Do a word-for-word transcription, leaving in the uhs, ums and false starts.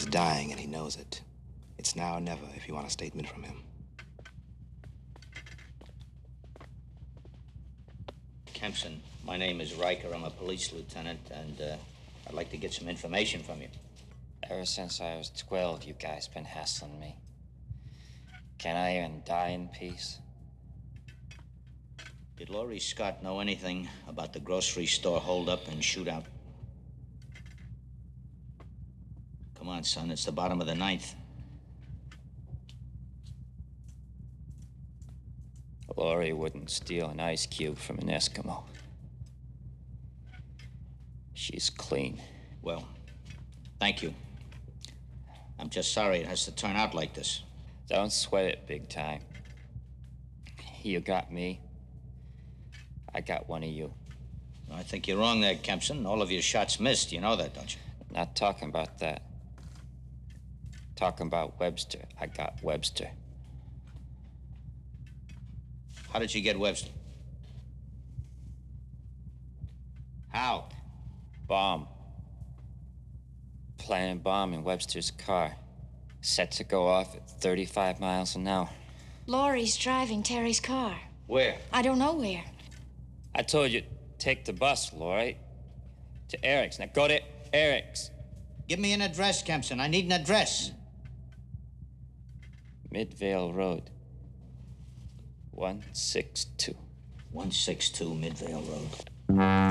dying and he knows it. It's now or never if you want a statement from him. Kempson, my name is Riker. I'm a police lieutenant, and uh, I'd like to get some information from you. Ever since I was twelve, you guys been hassling me. Can I even die in peace? Did Laurie Scott know anything about the grocery store holdup and shootout? Come on, son, it's the bottom of the ninth. Laurie wouldn't steal an ice cube from an Eskimo. She's clean. Well, thank you. I'm just sorry it has to turn out like this. Don't sweat it, big time. You got me. I got one of you. I think you're wrong there, Kempson. All of your shots missed. You know that, don't you? Not talking about that. Talking about Webster. I got Webster. How did you get Webster? How? Bomb. Planted bomb in Webster's car. Set to go off at thirty-five miles an hour. Laurie's driving Terry's car. Where? I don't know where. I told you, take the bus, Laurie. To Eric's. Now go to Eric's. Give me an address, Kempson. I need an address. Midvale Road. one six two. one six two Midvale Road.